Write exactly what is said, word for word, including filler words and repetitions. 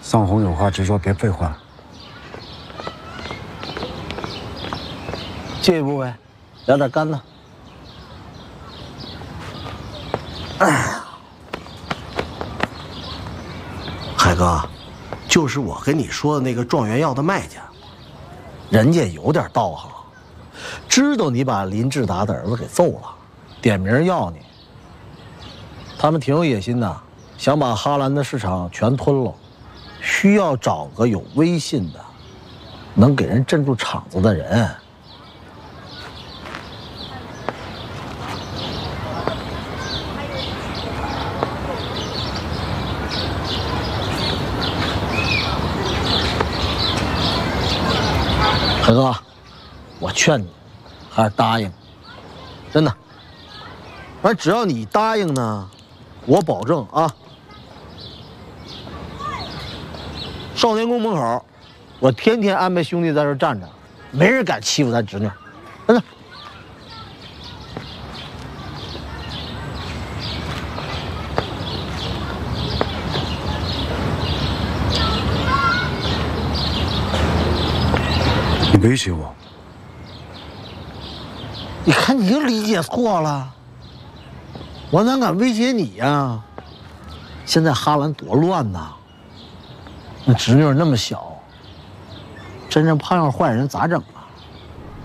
桑红有话直说，别废话。 借一步呗，来点干的。哎， 海哥，就是我跟你说的那个状元药的卖家， 人家有点道行，知道你把林志达的儿子给揍了，点名要你。他们挺有野心的，想把哈兰的市场全吞了，需要找个有威信的，能给人镇住场子的人。海哥，我劝你，还是答应，真的。反正只要你答应呢，我保证啊，少年宫门口，我天天安排兄弟在这站着，没人敢欺负咱侄女，真的。 你威胁我？ 你看你又理解错了，我哪敢威胁你呀？现在哈兰多乱呐，那侄女那么小，真正碰上坏人咋整？